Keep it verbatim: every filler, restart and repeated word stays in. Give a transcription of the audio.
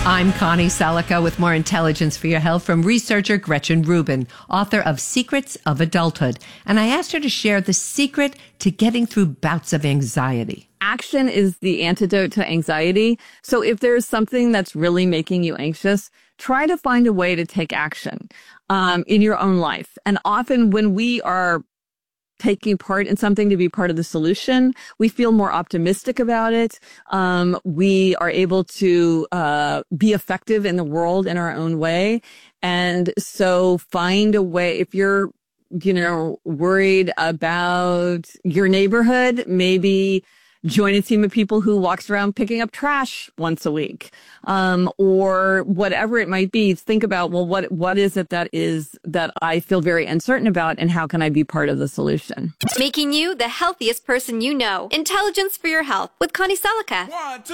I'm Connie Salica with more intelligence for your health from researcher Gretchen Rubin, author of Secrets of Adulthood. And I asked her to share the secret to getting through bouts of anxiety. Action is the antidote to anxiety. So if there's something that's really making you anxious, try to find a way to take action um, in your own life. And often when we are taking part in something to be part of the solution, we feel more optimistic about it. Um, we are able to uh, be effective in the world in our own way. And so find a way, if you're, you know, worried about your neighborhood, maybe join a team of people who walks around picking up trash once a week, um, or whatever it might be. Think about, well, what what is it that is that I feel very uncertain about, and how can I be part of the solution? Making you the healthiest person you know. Intelligence for your health with Connie Salica. One, two.